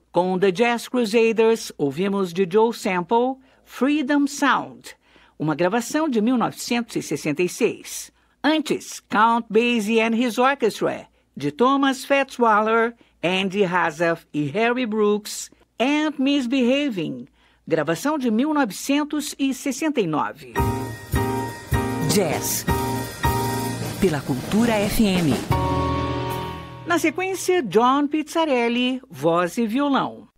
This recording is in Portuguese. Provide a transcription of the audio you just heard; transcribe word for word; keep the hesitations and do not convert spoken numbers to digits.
Com The Jazz Crusaders, ouvimos de Joe Sample, Freedom Sound, uma gravação de mil novecentos e sessenta e seis. Antes, Count Basie and His Orchestra, de Thomas Fats Waller, Andy Razaf e Harry Brooks, and Misbehaving, gravação de mil novecentos e sessenta e nove. Jazz, pela Cultura F M. Na sequência, John Pizzarelli, voz e violão.